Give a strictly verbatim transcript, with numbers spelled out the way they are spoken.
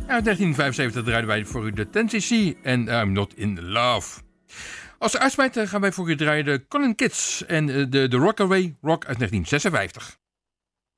uit negentien vijfenzeventig draaiden wij voor u de ten cc en I'm Not In Love. Als uitsmijter gaan wij voor u draaien de Colin Kids en de, de Rockaway Rock uit negentien zesenvijftig.